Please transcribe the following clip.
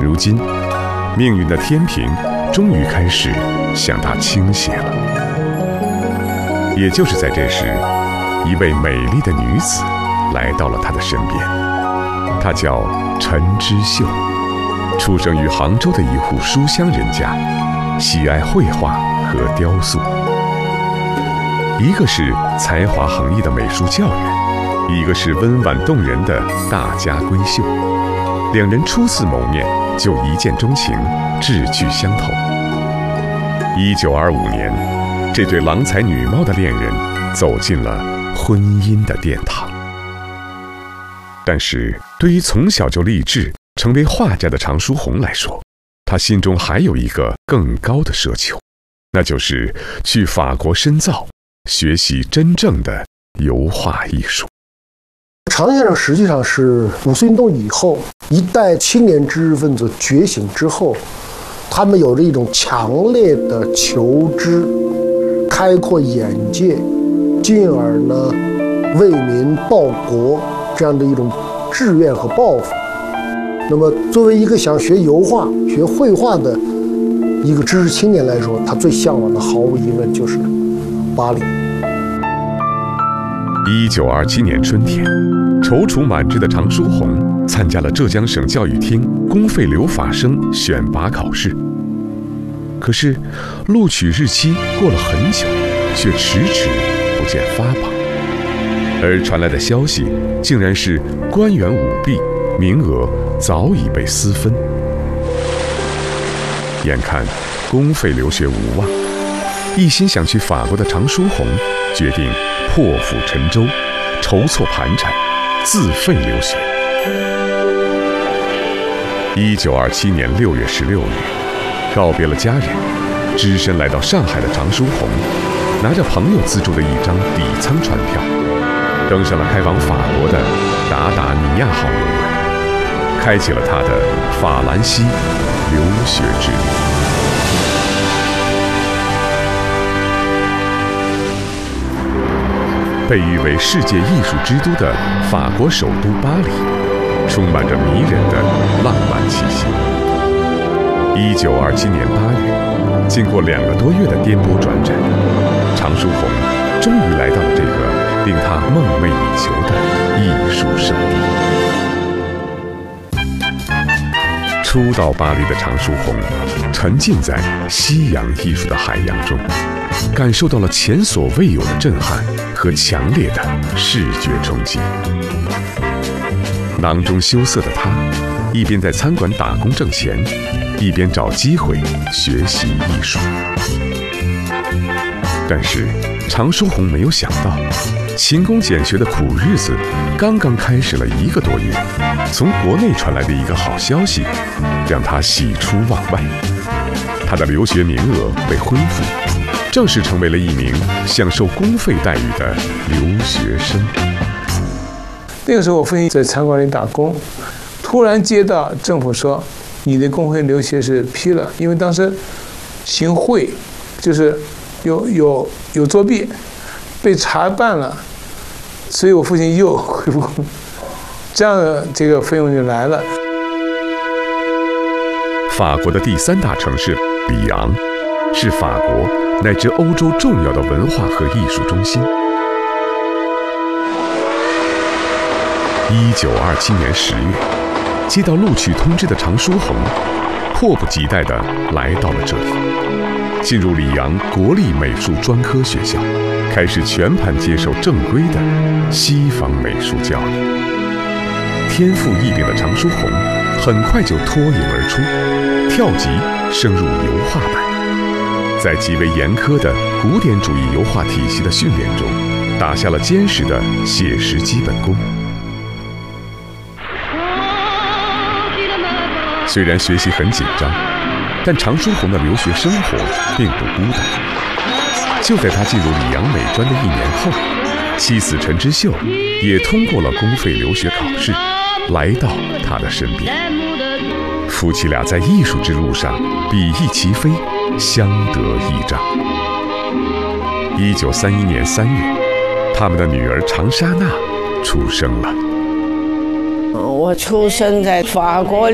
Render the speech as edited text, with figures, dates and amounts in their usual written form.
如今，命运的天平终于开始向他倾斜了。也就是在这时，一位美丽的女子来到了他的身边。她叫陈之秀，出生于杭州的一户书香人家，喜爱绘画和雕塑。一个是才华横溢的美术教员，一个是温婉动人的大家闺秀。两人初次谋面就一见钟情，志趣相投。1925年，这对郎才女貌的恋人走进了婚姻的殿堂。但是对于从小就立志成为画家的常书鸿来说，他心中还有一个更高的奢求，那就是去法国深造，学习真正的油画艺术。 常先生实际上是五四运动以后一代青年知识分子觉醒之后，他们有着一种强烈的求知、开阔眼界，进而呢为民报国这样的一种志愿和抱负。那么作为一个想学油画、学绘画的一个知识青年来说，他最向往的毫无疑问就是巴黎。 1927年春天，踌躇满志的常书鸿参加了浙江省教育厅公费留法生选拔考试。可是录取日期过了很久，却迟迟不见发榜。而传来的消息竟然是官员舞弊，名额早已被私分。眼看公费留学无望，一心想去法国的常书鸿决定破釜沉舟，筹措盘缠，自费留学。1927年6月16日，告别了家人，只身来到上海的常书鸿，拿着朋友资助的一张底舱船票，登上了开往法国的达达尼亚号游轮，开启了他的法兰西留学之旅。被誉为世界艺术之都的法国首都巴黎，充满着迷人的浪漫气息。1927年8月，经过2个多月的颠簸转辗，常书鸿终于来到了这个令他梦寐以求的艺术圣地。初到巴黎的常书鸿，沉浸在西洋艺术的海洋中，感受到了前所未有的震撼和强烈的视觉冲击。囊中羞涩的他，一边在餐馆打工挣钱，一边找机会学习艺术。但是常书鸿没有想到，勤工俭学的苦日子刚刚开始了1个多月，从国内传来的一个好消息让他喜出望外，他的留学名额被恢复，正式成为了一名享受公费待遇的留学生。 那个时候我父亲在餐馆里打工，突然接到政府说你的公费留学是批了，因为当时行贿，就是有作弊，被查办了，所以我父亲又恢复，这样的这个费用就来了。 法国的第3大城市里昂，是法国乃至欧洲重要的文化和艺术中心。1927年10月，接到录取通知的常书鸿，迫不及待地来到了这里，进入里昂国立美术专科学校，开始全盘接受正规的西方美术教育。天赋异禀的常书鸿很快就脱颖而出，跳级升入油画班，在极为严苛的古典主义油画体系的训练中，打下了坚实的写实基本功。虽然学习很紧张，但常书鸿的留学生活并不孤单。就在他进入里昂美专的1年后，妻子陈之秀也通过了公费留学考试，来到他的身边。夫妻俩在艺术之路上比翼齐飞，相得益彰。1931年3月，他们的女儿长沙娜出生了。 我出生在法国